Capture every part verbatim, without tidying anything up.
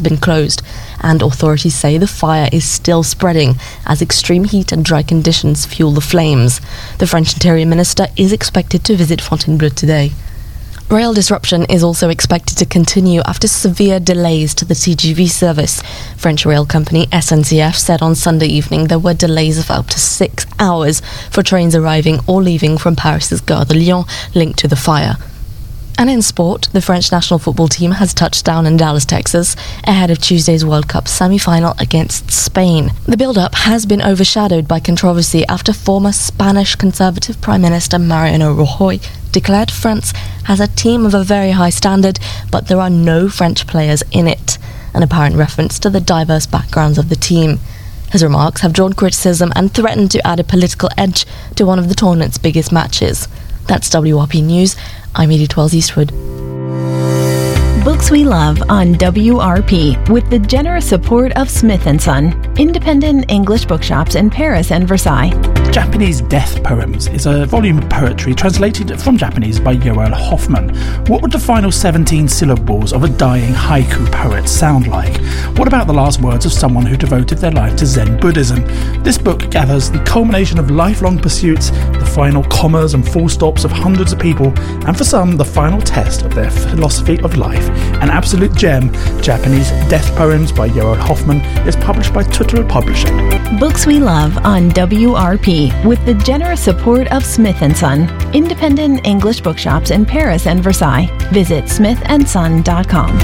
been closed, and authorities say the fire is still spreading as extreme heat and dry conditions fuel the flames. The French Interior Minister is expected to visit Fontainebleau today. Rail disruption is also expected to continue after severe delays to the T G V service. French rail company S N C F said on Sunday evening there were delays of up to six hours for trains arriving or leaving from Paris's Gare de Lyon linked to the fire. And in sport, the French national football team has touched down in Dallas, Texas, ahead of Tuesday's World Cup semi-final against Spain. The build-up has been overshadowed by controversy after former Spanish Conservative Prime Minister Mariano Rajoy declared France has a team of a very high standard, but there are no French players in it, an apparent reference to the diverse backgrounds of the team. His remarks have drawn criticism and threatened to add a political edge to one of the tournament's biggest matches. That's W R P News. I'm Edith Wells Eastwood. Books we love on W R P with the generous support of Smith and Son, independent English bookshops in Paris and Versailles. Japanese Death Poems is a volume of poetry translated from Japanese by Joel Hoffman. What would the final seventeen syllables of a dying haiku poet sound like? What about the last words of someone who devoted their life to Zen Buddhism? This book gathers the culmination of lifelong pursuits, the final commas and full stops of hundreds of people, and for some, the final test of their philosophy of life. An absolute gem, Japanese Death Poems by Joel Hoffman is published by Tuttle Publishing. Books we love on W R P with the generous support of Smith and Son, independent English bookshops in Paris and Versailles. Visit smith and son dot com.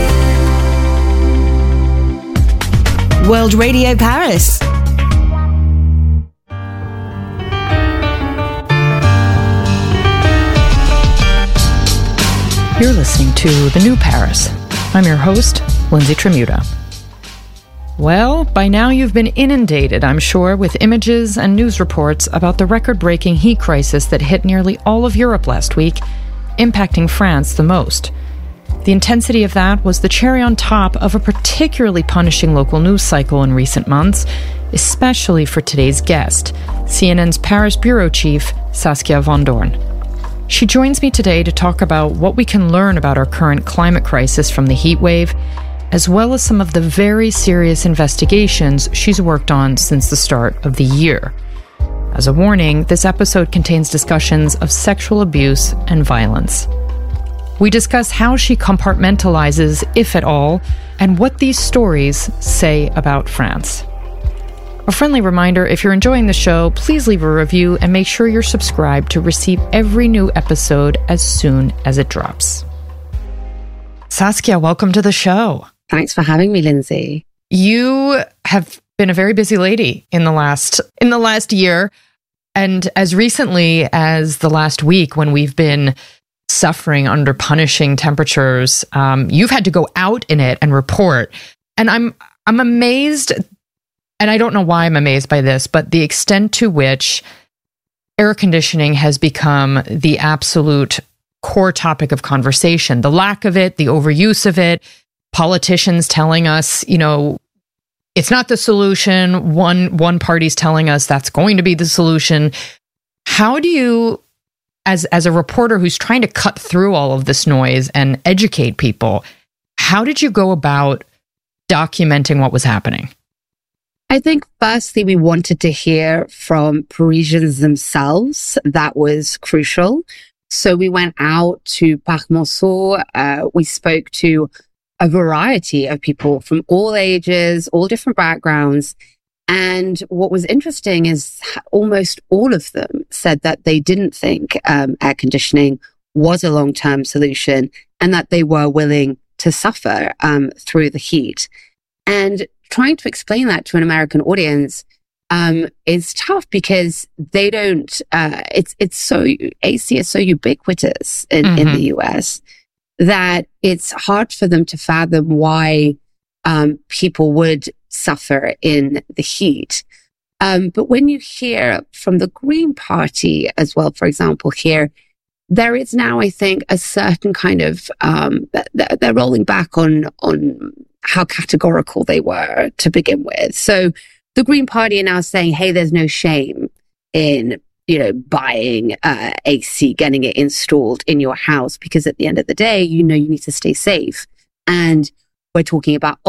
World Radio Paris. You're listening to The New Paris. I'm your host, Lindsay Tremuta. Well, by now you've been inundated, I'm sure, with images and news reports about the record-breaking heat crisis that hit nearly all of Europe last week, impacting France the most. The intensity of that was the cherry on top of a particularly punishing local news cycle in recent months, especially for today's guest, C N N's Paris bureau chief, Saskia Van Doorn. She joins me today to talk about what we can learn about our current climate crisis from the heat wave, as well as some of the very serious investigations she's worked on since the start of the year. As a warning, this episode contains discussions of sexual abuse and violence. We discuss how she compartmentalizes, if at all, and what these stories say about France. A friendly reminder, if you're enjoying the show, please leave a review and make sure you're subscribed to receive every new episode as soon as it drops. Saskia, welcome to the show. Thanks for having me, Lindsay. You have been a very busy lady in the last in the last year, and as recently as the last week when we've been suffering under punishing temperatures, um, you've had to go out in it and report. And I'm I'm amazed. And I don't know why I'm amazed by this, but the extent to which air conditioning has become the absolute core topic of conversation, the lack of it, the overuse of it, politicians telling us, you know, it's not the solution. One, one party's telling us that's going to be the solution. How do you, as, as a reporter who's trying to cut through all of this noise and educate people, how did you go about documenting what was happening? I think firstly, we wanted to hear from Parisians themselves. That was crucial. So we went out to Parc Monceau. Uh, we spoke to a variety of people from all ages, all different backgrounds. And what was interesting is almost all of them said that they didn't think um, air conditioning was a long-term solution and that they were willing to suffer um, through the heat. And trying to explain that to an American audience um, is tough because they don't, uh, it's, it's so, A C is so ubiquitous in, mm-hmm. in the U S that it's hard for them to fathom why um, people would suffer in the heat. Um, but when you hear from the Green Party as well, for example, here, there is now, I think, a certain kind of, um, they're rolling back on, on, how categorical they were to begin with. So the Green Party are now saying, hey, there's no shame in, you know, buying uh, A C, getting it installed in your house, because at the end of the day, you know, you need to stay safe. And we're talking about